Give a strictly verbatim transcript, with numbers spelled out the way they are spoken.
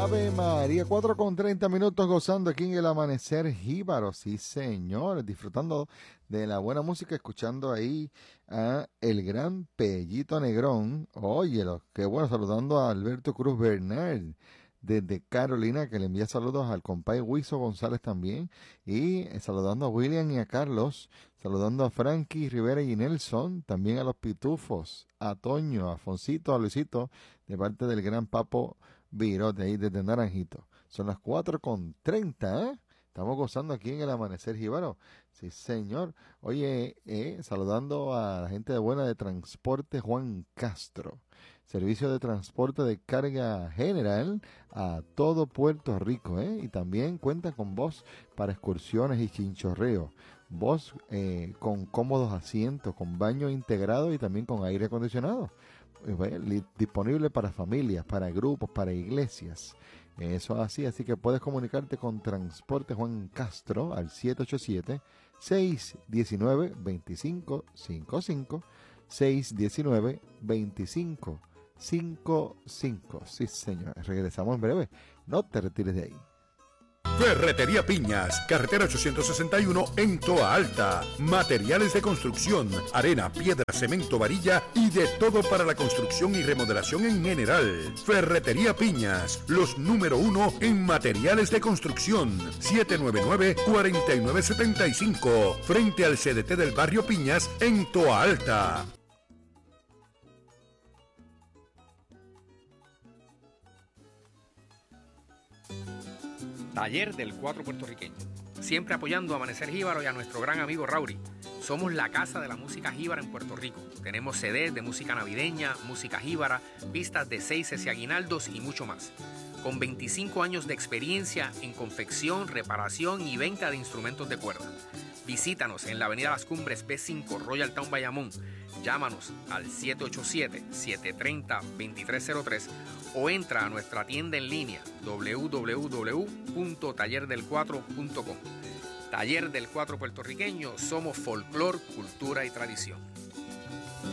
Ave María, cuatro con treinta minutos gozando aquí en el amanecer jíbaro, sí señor, disfrutando de la buena música, escuchando ahí a el gran Pellito Negrón, óyelo, qué bueno, saludando a Alberto Cruz Bernard desde Carolina, que le envía saludos al compay Wiso González también, y eh, saludando a William y a Carlos, saludando a Frankie Rivera y Nelson, también a los Pitufos, a Toño, a Foncito, a Luisito, de parte del gran Papo Virote, ahí desde Naranjito. Son las cuatro con treinta, ¿eh? Estamos gozando aquí en el amanecer jíbaro. Sí, señor. Oye, eh, saludando a la gente de buena de Transporte Juan Castro. Servicio de transporte de carga general a todo Puerto Rico, ¿eh? Y también cuenta con voz para excursiones y chinchorreo. Voz eh, con cómodos asientos, con baño integrado y también con aire acondicionado. Eh, disponible para familias, para grupos, para iglesias. Eso es así, así que puedes comunicarte con Transporte Juan Castro al siete ocho siete, seis uno nueve, dos cinco cinco cinco, seis uno nueve, dos cinco cinco cinco. Sí, señor. Regresamos en breve. No te retires de ahí. Ferretería Piñas, carretera ochocientos sesenta y uno en Toa Alta. Materiales de construcción, arena, piedra, cemento, varilla y de todo para la construcción y remodelación en general. Ferretería Piñas, los número uno en materiales de construcción. siete nueve nueve, cuatro nueve siete cinco, frente al C D T del barrio Piñas en Toa Alta. Taller del Cuatro Puertorriqueño. Siempre apoyando a Amanecer Jíbaro y a nuestro gran amigo Rauri. Somos la casa de la música jíbara en Puerto Rico. Tenemos C Ds de música navideña, música jíbara, pistas de seises y aguinaldos y mucho más. Con veinticinco años de experiencia en confección, reparación y venta de instrumentos de cuerda. Visítanos en la avenida Las Cumbres B cinco, Royal Town, Bayamón. Llámanos al siete ocho siete, siete tres cero, dos tres cero tres o entra a nuestra tienda en línea doble u doble u doble u punto taller del cuatro punto com. Taller del Cuatro Puertorriqueño, somos folclor, cultura y tradición.